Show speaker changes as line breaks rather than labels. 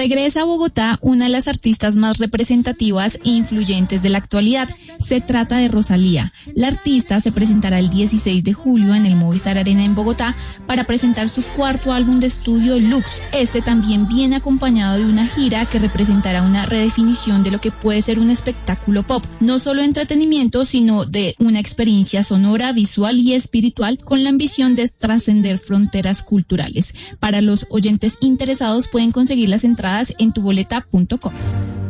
Regresa a Bogotá una de las artistas más representativas e influyentes de la actualidad. Se trata de Rosalía. La artista se presentará el 16 de julio en el Movistar Arena en Bogotá para presentar su cuarto álbum de estudio, Lux. Este también viene acompañado de una gira que representará una redefinición de lo que puede ser un espectáculo pop, no solo entretenimiento, sino de una experiencia sonora, visual y espiritual con la ambición de trascender fronteras culturales. Para los oyentes interesados pueden conseguir las entradas en tuboleta.com.